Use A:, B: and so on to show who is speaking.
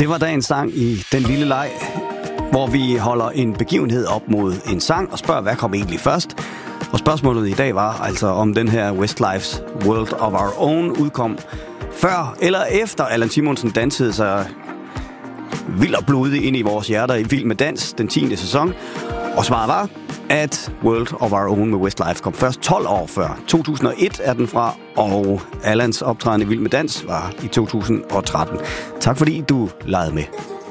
A: Det var dagens sang i Den Lille Leg, hvor vi holder en begivenhed op mod en sang og spørger, hvad kom egentlig først? Og spørgsmålet i dag var altså, om den her Westlife's World of Our Own udkom før eller efter Allan Simonsen dansede sig vild og blodig ind i vores hjerter i Vild med Dans, den 10. sæson. Og svaret var, at World of Our Own med Westlife kom først 12 år før. 2001 er den fra, og Allans optræden i Vild med Dans var i 2013. Tak fordi du legede med.